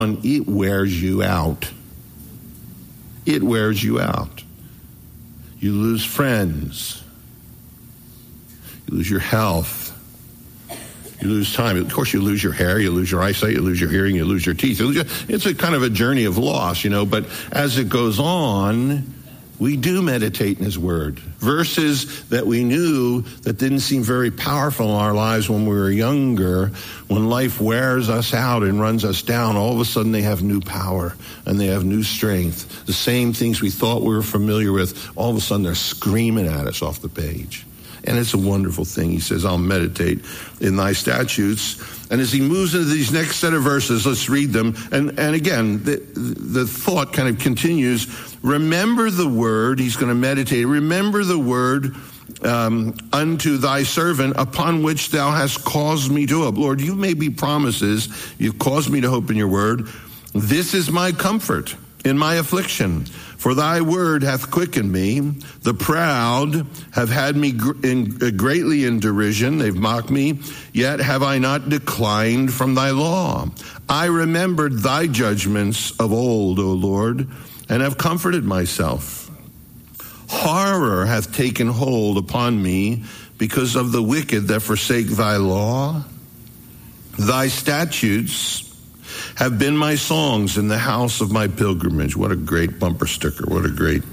And it wears you out. It wears you out. You lose friends. You lose your health. You lose time. Of course, you lose your hair, you lose your eyesight, you lose your hearing, you lose your teeth. It's a kind of a journey of loss, but as it goes on, we do meditate in his word. Verses that we knew that didn't seem very powerful in our lives when we were younger, when life wears us out and runs us down, all of a sudden they have new power and they have new strength. The same things we thought we were familiar with, all of a sudden they're screaming at us off the page. And it's a wonderful thing. He says, I'll meditate in thy statutes. And as he moves into these next set of verses, let's read them. And again, the thought kind of continues. Remember the word, he's going to meditate. Remember the word unto thy servant upon which thou hast caused me to hope. Lord, you made me promises. You've caused me to hope in your word. This is my comfort in my affliction. For thy word hath quickened me. The proud have had me greatly in derision. They've mocked me. Yet have I not declined from thy law. I remembered thy judgments of old, O Lord, and have comforted myself. Horror hath taken hold upon me because of the wicked that forsake thy law. Thy statutes have been my songs in the house of my pilgrimage. What a great bumper sticker. What a great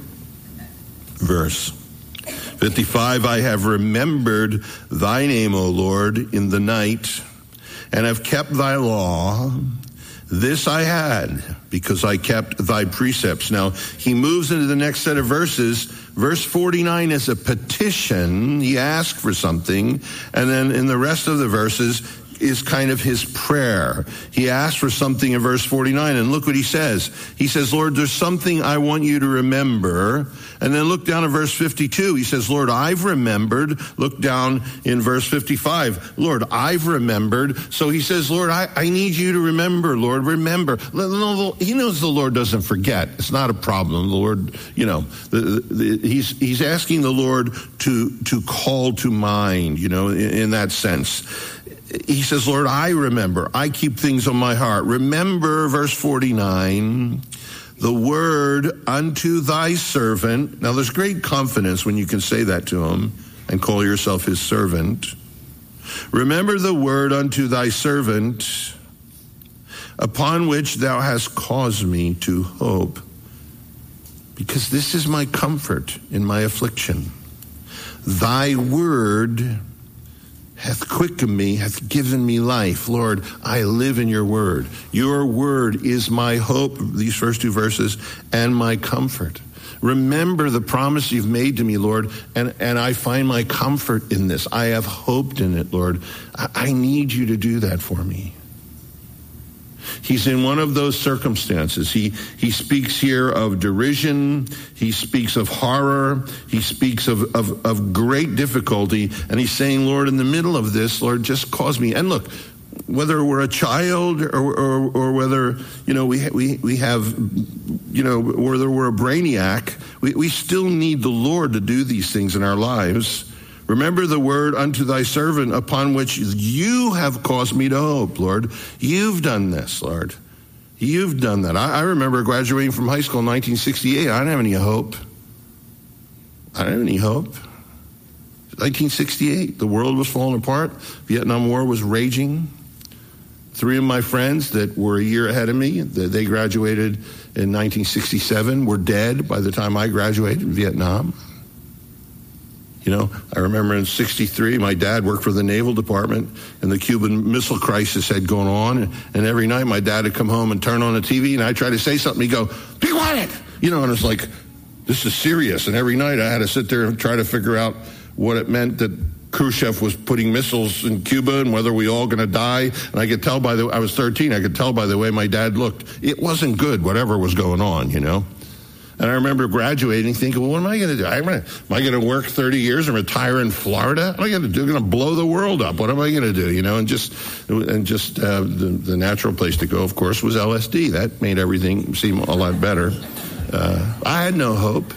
verse. 55, I have remembered thy name, O Lord, in the night, and have kept thy law. This I had, because I kept thy precepts. Now, he moves into the next set of verses. Verse 49 is a petition. He asked for something. And then in the rest of the verses is kind of his prayer. He asked for something in verse 49, and look what he says. He says, Lord, there's something I want you to remember. And then look down at verse 52. He says, Lord, I've remembered. Look down in verse 55. Lord, I've remembered. So he says, Lord, I need you to remember, Lord, remember. He knows the Lord doesn't forget. It's not a problem. The Lord, he's asking the Lord to call to mind, in that sense. He says, Lord, I remember. I keep things on my heart. Remember, verse 49, the word unto thy servant. Now, there's great confidence when you can say that to him and call yourself his servant. Remember the word unto thy servant, upon which thou hast caused me to hope. Because this is my comfort in my affliction. Thy word hath quickened me, hath given me life. Lord, I live in your word. Your word is my hope, these first two verses, and my comfort. Remember the promise you've made to me, Lord, and I find my comfort in this. I have hoped in it, Lord. I need you to do that for me. He's in one of those circumstances. He speaks here of derision. He speaks of horror. He speaks of great difficulty. And he's saying, Lord, in the middle of this, Lord, just cause me. And look, whether we're a child or whether, we have, whether we're a brainiac, we still need the Lord to do these things in our lives. Remember the word unto thy servant upon which you have caused me to hope, Lord. You've done this, Lord. You've done that. I remember graduating from high school in 1968. I didn't have any hope. 1968, the world was falling apart. Vietnam War was raging. 3 of my friends that were a year ahead of me, they graduated in 1967, were dead by the time I graduated in Vietnam. I remember in 63, my dad worked for the Naval Department, and the Cuban Missile Crisis had gone on. And every night my dad would come home and turn on the TV, and I'd try to say something. He'd go, be quiet! And it's like, this is serious. And every night I had to sit there and try to figure out what it meant that Khrushchev was putting missiles in Cuba and whether we all going to die. And I could tell I was 13, I could tell by the way my dad looked. It wasn't good, whatever was going on, And I remember graduating thinking, well, what am I going to do? Am I going to work 30 years and retire in Florida? What am I going to do? I'm going to blow the world up. What am I going to do? The natural place to go, of course, was LSD. That made everything seem a lot better. I had no hope.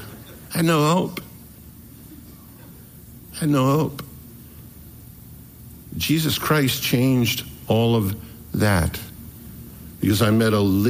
Jesus Christ changed all of that. because I met a